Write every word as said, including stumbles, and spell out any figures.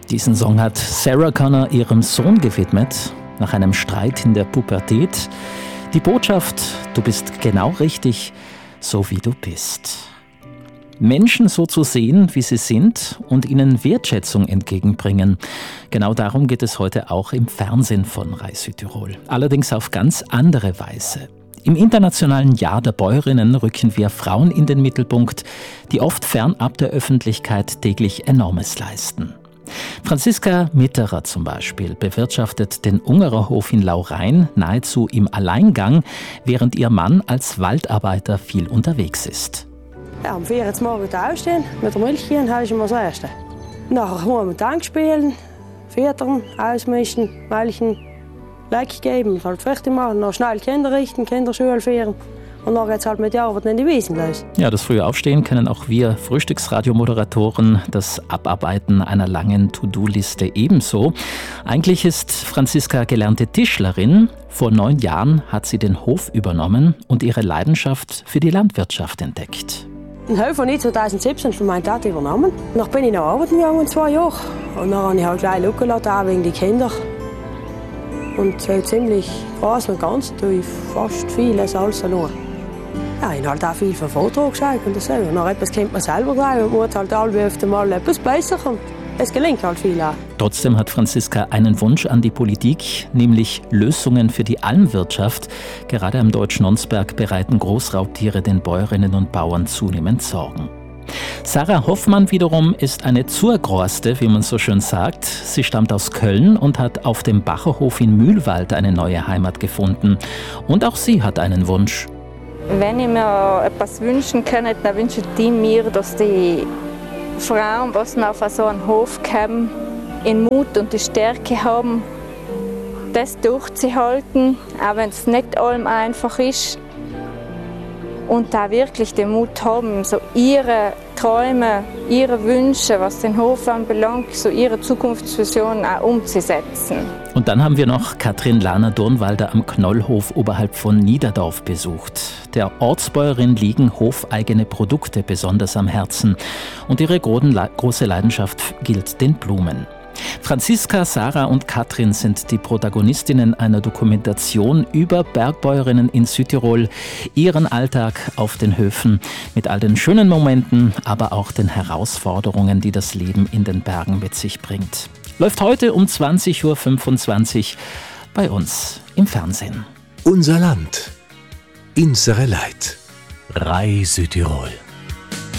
Diesen Song hat Sarah Connor ihrem Sohn gewidmet, nach einem Streit in der Pubertät. Die Botschaft: Du bist genau richtig, so wie du bist. Menschen so zu sehen, wie sie sind und ihnen Wertschätzung entgegenbringen. Genau darum geht es heute auch im Fernsehen von Rai Südtirol. Allerdings auf ganz andere Weise. Im internationalen Jahr der Bäuerinnen rücken wir Frauen in den Mittelpunkt, die oft fernab der Öffentlichkeit täglich Enormes leisten. Franziska Mitterer zum Beispiel bewirtschaftet den Ungererhof in Laurein nahezu im Alleingang, während ihr Mann als Waldarbeiter viel unterwegs ist. Ja, um vier Uhr morgens aufstehen, mit der Milch gehen, habe ich immer das Erste. Nachher muss man Tank spielen, füttern, ausmischen, melken, Leck geben, halt fertig machen, noch schnell Kinder richten, Kinderschule führen. Und dann geht es halt mit der Arbeit in die Wiesen los. Ja, das frühe Aufstehen kennen auch wir Frühstücksradiomoderatoren, das Abarbeiten einer langen To-Do-Liste ebenso. Eigentlich ist Franziska gelernte Tischlerin. Vor neun Jahren hat sie den Hof übernommen und ihre Leidenschaft für die Landwirtschaft entdeckt. Den Hof habe ich zwanzig siebzehn von meinem Tat übernommen. Dann bin ich noch arbeiten gegangen, zwei Jahre. Und dann habe ich halt gleich schauen lassen, auch wegen den Kindern. Und so ziemlich groß und ganz tue ich fast vieles alles allein. Ja, ich habe halt auch viel von Vortrag geschaut und so. Und nach etwas kennt man selber gleich und muss halt alle öfter mal etwas besser und es gelingt halt viel auch. Trotzdem hat Franziska einen Wunsch an die Politik, nämlich Lösungen für die Almwirtschaft. Gerade am deutschen Nonsberg bereiten Großraubtiere den Bäuerinnen und Bauern zunehmend Sorgen. Sarah Hoffmann wiederum ist eine Zurgroste, wie man so schön sagt. Sie stammt aus Köln und hat auf dem Bacherhof in Mühlwald eine neue Heimat gefunden. Und auch sie hat einen Wunsch. Wenn ich mir etwas wünschen könnte, dann wünsche ich mir, dass die Frauen, die auf so einen Hof kommen, den Mut und die Stärke haben, das durchzuhalten, auch wenn es nicht allem einfach ist. Und da wirklich den Mut haben, so ihre Träume, ihre Wünsche, was den Hof anbelangt, so ihre Zukunftsvisionen auch umzusetzen. Und dann haben wir noch Katrin Lahner-Durnwalder am Knollhof oberhalb von Niederdorf besucht. Der Ortsbäuerin liegen hofeigene Produkte besonders am Herzen. Und ihre große Leidenschaft gilt den Blumen. Franziska, Sarah und Katrin sind die Protagonistinnen einer Dokumentation über Bergbäuerinnen in Südtirol, ihren Alltag auf den Höfen mit all den schönen Momenten, aber auch den Herausforderungen, die das Leben in den Bergen mit sich bringt. Läuft heute um zwanzig Uhr fünfundzwanzig bei uns im Fernsehen. Unser Land, unsere Leid. Rai Südtirol.